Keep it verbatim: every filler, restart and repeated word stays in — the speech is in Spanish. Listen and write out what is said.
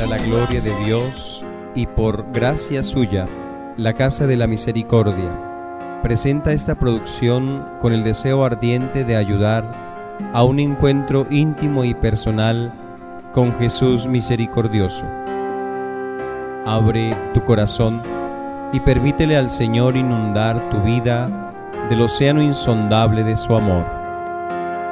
la gloria de Dios y por gracia suya, la Casa de la Misericordia presenta esta producción con el deseo ardiente de ayudar a un encuentro íntimo y personal con Jesús misericordioso. Abre tu corazón y permítele al Señor inundar tu vida del océano insondable de su amor.